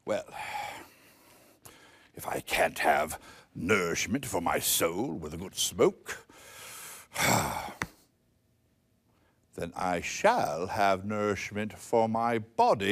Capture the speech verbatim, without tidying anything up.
Well, if I can't have nourishment for my soul with a good smoke, then I shall have nourishment for my body